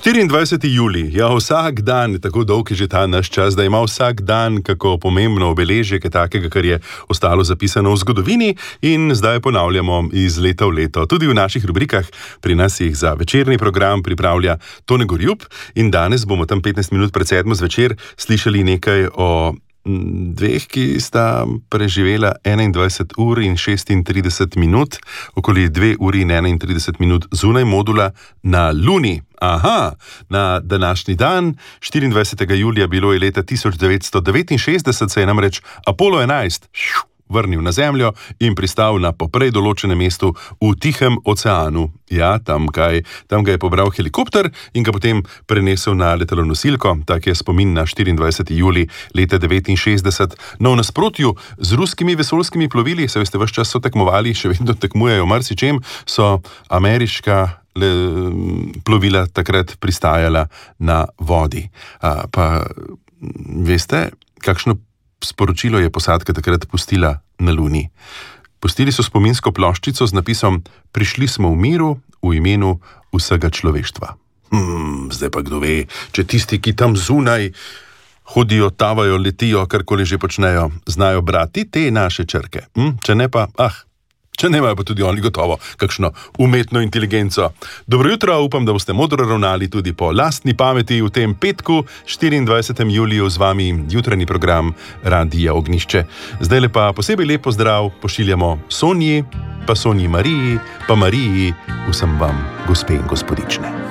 24. julij, ja, vsak dan, tako dolg je že ta naš čas, da ima vsak dan kako pomembno obeležje, kaj takega, kar je ostalo zapisano v zgodovini in zdaj ponavljamo iz leta v leto. Tudi v naših rubrikah, pri nas jih za večerni program pripravlja Tone Gorjup in danes bomo tam 15 minut pred 7 zvečer slišali nekaj o dveh, ki sta preživela 21 ur in 36 minut, okoli 2 uri in 31 minut zunaj modula na Luni. Aha, na današnji dan, 24. julija, bilo je leta 1969, se je namreč Apollo 11 vrnil na Zemljo in pristal na poprej določenem mestu v Tihem oceanu. Ja, tam ga je pobral helikopter in ga potem prenesel na letalonosilko. Tak je spomin na 24. julij leta 1969. No, v nasprotju z ruskimi vesoljskimi plovili, se veste, ves čas so tekmovali, še vedno tekmujejo marsičem, so ameriška plovila takrat pristajala na vodi. Pa veste, kakšno sporočilo je posadka takrat pustila na Luni? Pustili so spominsko ploščico z napisom: "Prišli smo v miru, v imenu vsega človeštva." Zdaj pa kdo ve, če tisti, ki tam zunaj hodijo, tavajo, letijo, karkoli že počnejo, znajo brati te naše črke. Če ne pa, če nemajo pa tudi oni gotovo kakšno umetno inteligenco. Dobro jutro, upam, da boste modro ravnali tudi po lastni pameti v tem petku, 24. juliju, z vami jutranji program Radia Ognjišče. Zdaj pa posebej lep pozdrav pošiljamo Sonji, pa Sonji Mariji, pa Mariji, vsem vam, gospe in gospodične.